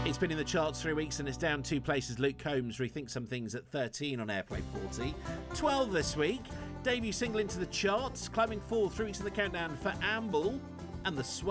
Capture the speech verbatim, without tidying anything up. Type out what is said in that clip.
It's been in the charts three weeks and it's down two places. Luke Combs rethinks some things at thirteen on Airplay forty. twelve this week. Debut single into the charts, climbing four, three weeks in the countdown for Amble and The Sway.